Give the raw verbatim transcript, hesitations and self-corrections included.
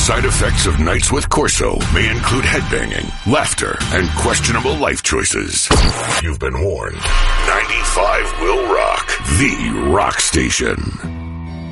Side effects of nights with Corso may include headbanging, laughter, and questionable life choices. You've been warned. ninety-five will rock. The rock station.